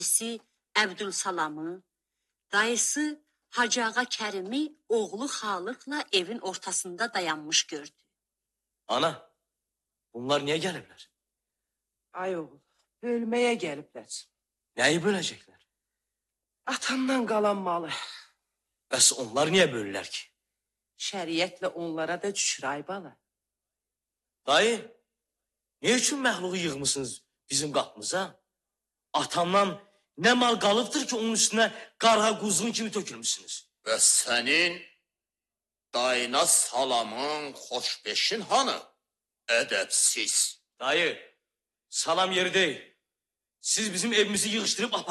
Dayısı Əbdülsalamı, dayısı Hacı Ağa Kərimi oğlu Xalıqla evin ortasında dayanmış gördü. Ana, bunlar niye gelirler? Ay oğul, bölmeye gelipler. Neyi bölecekler? Atandan kalan malı. Bəs onlar niye bölürler ki? Şəriətle onlara da düşür ay bala. Dayı, ne için məhluğu yığmışsınız bizim qapımıza? Atamdan ne mal kalıptır ki onun üstüne qarğa quzğun kimi tökülmüşsünüz? Və sənin dayına salamın xoşbeşin hanı? Ədəbsiz. Dayı, salam yeri değil. Siz bizim evimizi yığıştırıp